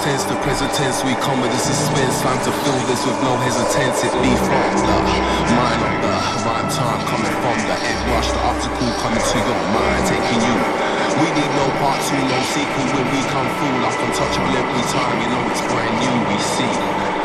tense to present tense, we come with the suspense. Time to fill this with no hesitance. It be from the mind of the rhyme time, coming from the end rush, the obstacle coming to your mind, taking you. We need no part two, no sequel when we come through, like untouchable every time. You know it's brand new, we see.